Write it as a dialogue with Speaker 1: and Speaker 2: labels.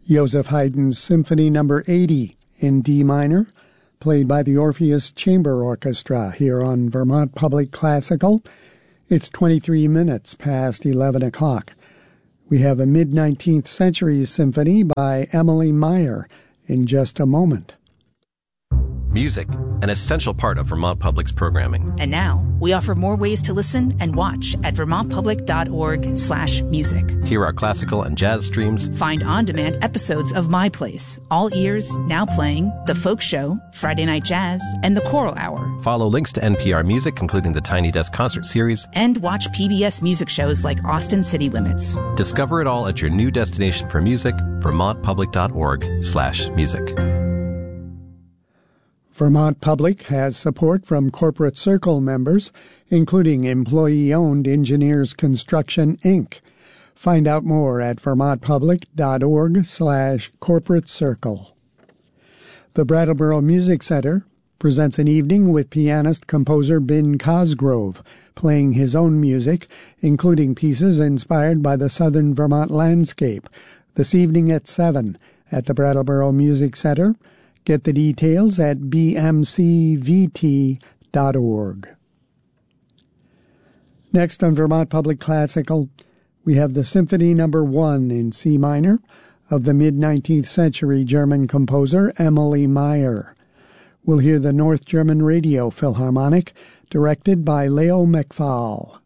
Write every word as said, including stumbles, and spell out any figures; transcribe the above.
Speaker 1: Joseph Haydn's Symphony Number eighty in D minor, played by the Orpheus Chamber Orchestra here on Vermont Public Classical. It's twenty-three minutes past eleven o'clock. We have a mid-nineteenth century symphony by Emily Meyer in just a moment.
Speaker 2: Music, an essential part of Vermont Public's programming.
Speaker 3: And now, we offer more ways to listen and watch at vermontpublic.org slash music.
Speaker 2: Hear our classical and jazz streams.
Speaker 3: Find on-demand episodes of My Place, All Ears, Now Playing, The Folk Show, Friday Night Jazz, and The Choral Hour.
Speaker 2: Follow links to N P R Music, including the Tiny Desk Concert Series.
Speaker 3: And watch P B S music shows like Austin City Limits.
Speaker 2: Discover it all at your new destination for music, vermontpublic.org slash music.
Speaker 1: Vermont Public has support from Corporate Circle members, including employee-owned Engineers Construction, Incorporated. Find out more at vermontpublic.org slash corporate circle. The Brattleboro Music Center presents an evening with pianist-composer Ben Cosgrove, playing his own music, including pieces inspired by the southern Vermont landscape, this evening at seven at the Brattleboro Music Center. Get the details at b m c v t dot org. Next on Vermont Public Classical, we have the Symphony Number one in C minor of the mid-nineteenth century German composer Emily Meyer. We'll hear the North German Radio Philharmonic, directed by Leo McFall.